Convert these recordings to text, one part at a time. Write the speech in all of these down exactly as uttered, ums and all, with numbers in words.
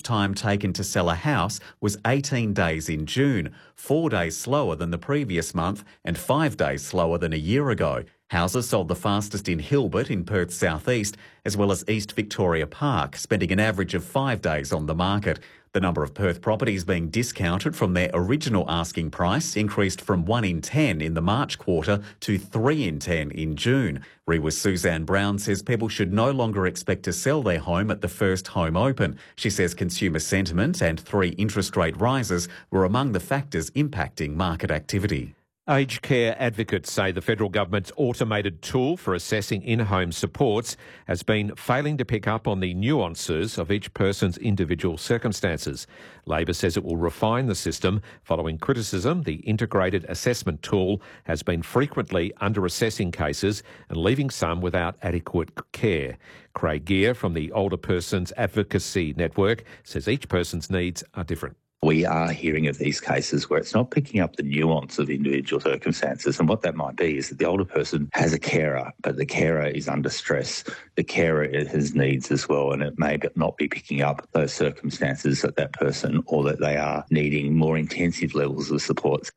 time taken to sell a house was eighteen days in June, four days slower than the previous month and five days slower than a year ago. Houses sold the fastest in Hilbert in Perth's southeast, as well as East Victoria Park, spending an average of five days on the market. The number of Perth properties being discounted from their original asking price increased from one in ten in the March quarter to three in ten in June. REWA's Suzanne Brown says people should no longer expect to sell their home at the first home open. She says consumer sentiment and three interest rate rises were among the factors impacting market activity. Aged care advocates say the federal government's automated tool for assessing in-home supports has been failing to pick up on the nuances of each person's individual circumstances. Labor says it will refine the system following criticism the integrated assessment tool has been frequently under-assessing cases and leaving some without adequate care. Craig Gear from the Older Persons Advocacy Network says each person's needs are different. We are hearing of these cases where it's not picking up the nuance of individual circumstances. And what that might be is that the older person has a carer, but the carer is under stress. The carer has needs as well, and it may not be picking up those circumstances that that person or that they are needing more intensive levels of support.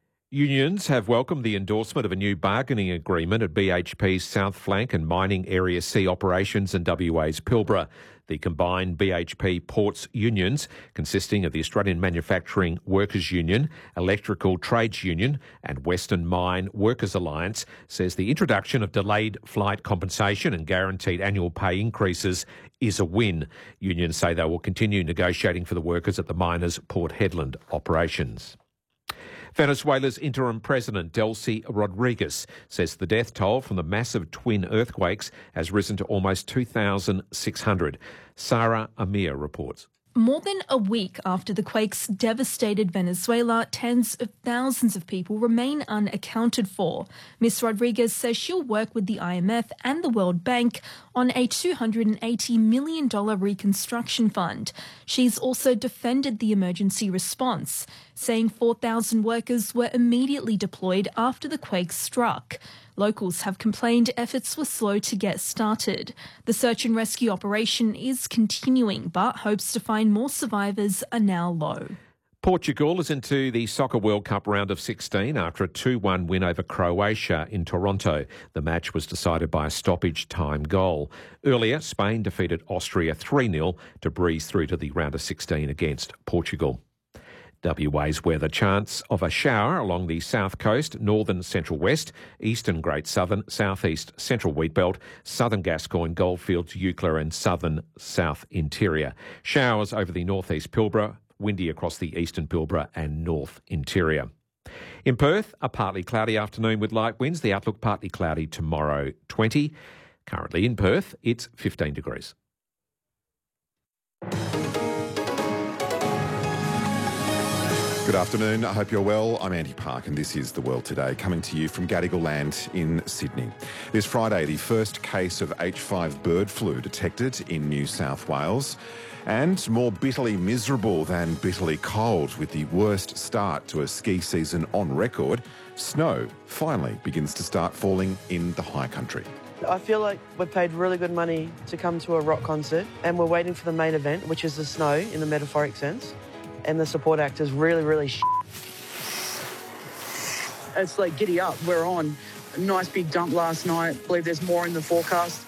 Unions have welcomed the endorsement of a new bargaining agreement at B H P's South Flank and Mining Area C operations in W A's Pilbara. The combined B H P Ports unions, consisting of the Australian Manufacturing Workers Union, Electrical Trades Union and Western Mine Workers Alliance, says the introduction of delayed flight compensation and guaranteed annual pay increases is a win. Unions say they will continue negotiating for the workers at the miners' Port Hedland operations. Venezuela's interim president, Delcy Rodriguez, says the death toll from the massive twin earthquakes has risen to almost two thousand six hundred. Sarah Amir reports. More than a week after the quakes devastated Venezuela, tens of thousands of people remain unaccounted for. Miss Rodriguez says she'll work with the I M F and the World Bank on a two hundred eighty million dollars reconstruction fund. She's also defended the emergency response, saying four thousand workers were immediately deployed after the quakes struck. Locals have complained efforts were slow to get started. The search and rescue operation is continuing, but hopes to find more survivors are now low. Portugal is into the Soccer World Cup round of sixteen after a two one win over Croatia in Toronto. The match was decided by a stoppage time goal. Earlier, Spain defeated Austria three nil to breeze through to the round of sixteen against Portugal. W A's weather: chance of a shower along the south coast, northern central west, eastern Great Southern, southeast central Wheatbelt, southern Gascoyne, Goldfields, Eucla and southern south interior. Showers over the northeast Pilbara, windy across the eastern Pilbara and north interior. In Perth, a partly cloudy afternoon with light winds. The outlook partly cloudy tomorrow, twenty. Currently in Perth, it's fifteen degrees. Good afternoon. I hope you're well. I'm Andy Park and this is The World Today, coming to you from Gadigal Land in Sydney. This Friday, the first case of H five bird flu detected in New South Wales. And more bitterly miserable than bitterly cold, with the worst start to a ski season on record, snow finally begins to start falling in the high country. I feel like we're paid really good money to come to a rock concert and we're waiting for the main event, which is the snow in the metaphoric sense. And the support act is really, really sh**. It's like giddy up. We're on. A nice big dump last night. I believe there's more in the forecast.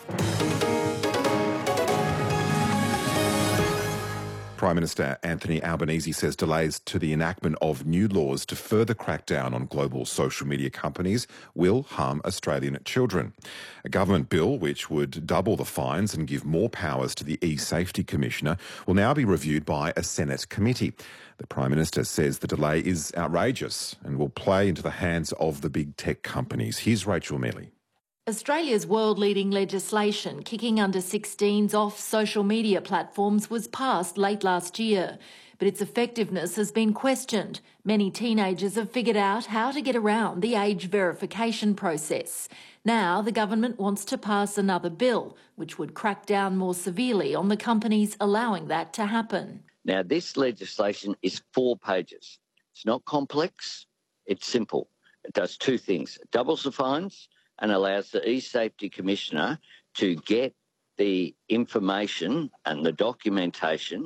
Prime Minister Anthony Albanese says delays to the enactment of new laws to further crack down on global social media companies will harm Australian children. A government bill which would double the fines and give more powers to the e-Safety Commissioner will now be reviewed by a Senate committee. The Prime Minister says the delay is outrageous and will play into the hands of the big tech companies. Here's Rachel Mealy. Australia's world-leading legislation kicking under sixteens off social media platforms was passed late last year, but its effectiveness has been questioned. Many teenagers have figured out how to get around the age verification process. Now the government wants to pass another bill, which would crack down more severely on the companies allowing that to happen. Now, this legislation is four pages. It's not complex, it's simple. It does two things. It doubles the fines and allows the e-Safety Commissioner to get the information and the documentation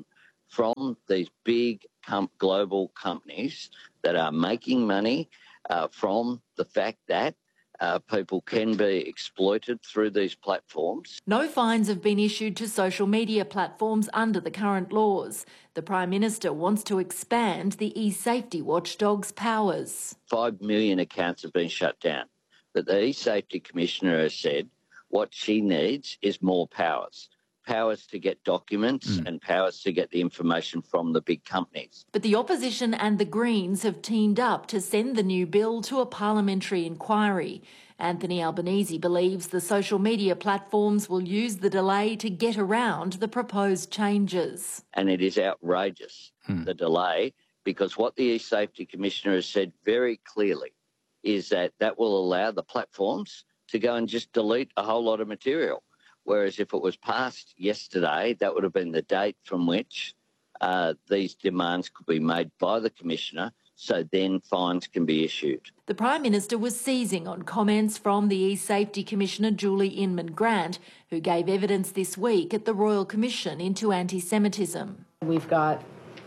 from these big com- global companies that are making money uh, from the fact that uh, people can be exploited through these platforms. No fines have been issued to social media platforms under the current laws. The Prime Minister wants to expand the e-safety watchdog's powers. Five million accounts have been shut down. But the e-safety commissioner has said what she needs is more powers. Powers to get documents mm. and powers to get the information from the big companies. But the opposition and the Greens have teamed up to send the new bill to a parliamentary inquiry. Anthony Albanese believes the social media platforms will use the delay to get around the proposed changes. And it is outrageous, hmm. the delay, because what the e-safety commissioner has said very clearly is that that will allow the platforms to go and just delete a whole lot of material. Whereas if it was passed yesterday, that would have been the date from which uh, these demands could be made by the Commissioner, so then fines can be issued. The Prime Minister was seizing on comments from the e-Safety Commissioner Julie Inman-Grant, who gave evidence this week at the Royal Commission into anti-Semitism. We've got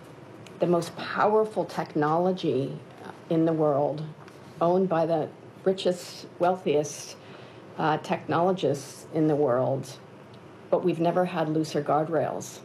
the most powerful technology in the world, owned by the richest, wealthiest Uh, technologists in the world, but we've never had looser guardrails.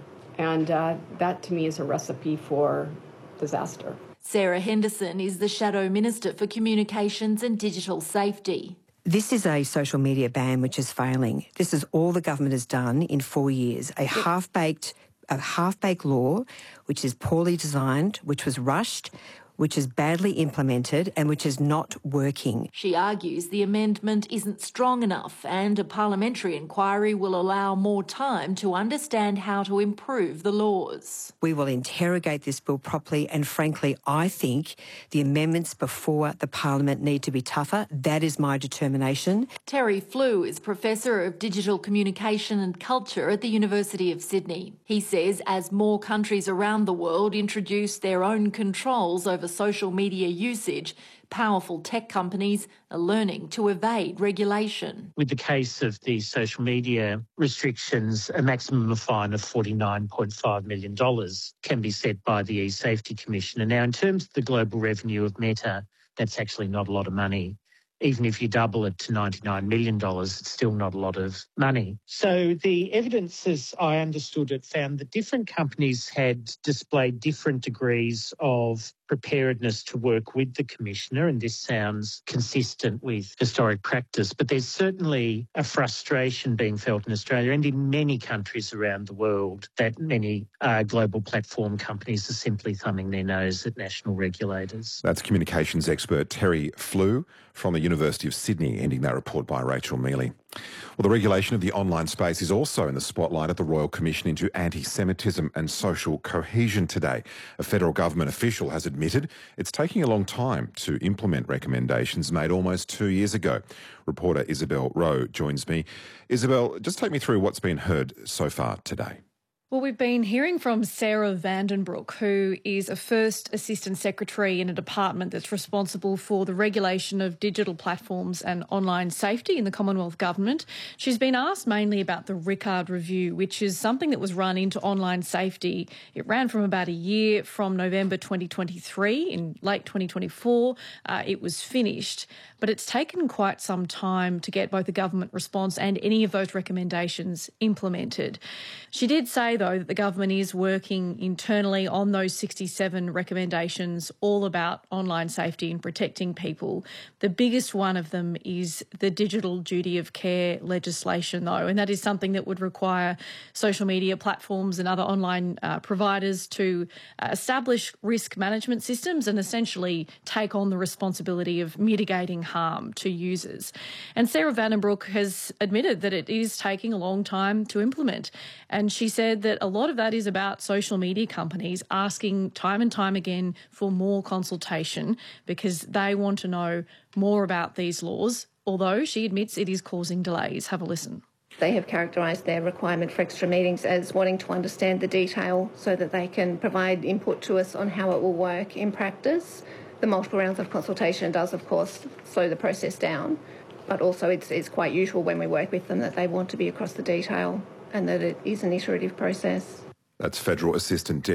And uh, that, to me, is a recipe for disaster. Sarah Henderson is the Shadow Minister for Communications and Digital Safety. This is a social media ban which is failing. This is all the government has done in four years. A half-baked, a half-baked law which is poorly designed, which was rushed, which is badly implemented and which is not working. She argues the amendment isn't strong enough and a parliamentary inquiry will allow more time to understand how to improve the laws. We will interrogate this bill properly and frankly, I think the amendments before the parliament need to be tougher. That is my determination. Terry Flew is Professor of Digital Communication and Culture at the University of Sydney. He says as more countries around the world introduce their own controls over social media usage, powerful tech companies are learning to evade regulation. With the case of the social media restrictions, a maximum fine of forty-nine point five million dollars can be set by the e-Safety Commissioner. Now, in terms of the global revenue of Meta, that's actually not a lot of money. Even if you double it to ninety-nine million dollars, it's still not a lot of money. So the evidence, as I understood it, found that different companies had displayed different degrees of preparedness to work with the Commissioner, and this sounds consistent with historic practice. But there's certainly a frustration being felt in Australia and in many countries around the world that many uh, global platform companies are simply thumbing their nose at national regulators. That's communications expert Terry Flew from the University of Sydney, ending that report by Rachel Mealy. Well, the regulation of the online space is also in the spotlight at the Royal Commission into Anti-Semitism and Social Cohesion today. A federal government official has admitted it's taking a long time to implement recommendations made almost two years ago. Reporter Isabel Rowe joins me. Isabel, just take me through what's been heard so far today. Well, we've been hearing from Sarah Vandenbroek, who is a First Assistant Secretary in a department that's responsible for the regulation of digital platforms and online safety in the Commonwealth Government. She's been asked mainly about the Rickard Review, which is something that was run into online safety. It ran from about a year from November twenty twenty-three. In late twenty twenty-four, uh, it was finished. But it's taken quite some time to get both the government response and any of those recommendations implemented. She did say, though, that the government is working internally on those sixty-seven recommendations all about online safety and protecting people. The biggest one of them is the digital duty of care legislation, though, and that is something that would require social media platforms and other online uh, providers to uh, establish risk management systems and essentially take on the responsibility of mitigating harm to users. And Sarah Vandenbroek has admitted that it is taking a long time to implement. And she said that a lot of that is about social media companies asking time and time again for more consultation because they want to know more about these laws, although she admits it is causing delays. Have a listen. They have characterised their requirement for extra meetings as wanting to understand the detail so that they can provide input to us on how it will work in practice. The multiple rounds of consultation does, of course, slow the process down, but also it's, it's quite usual when we work with them that they want to be across the detail and that it is an iterative process. That's Federal Assistant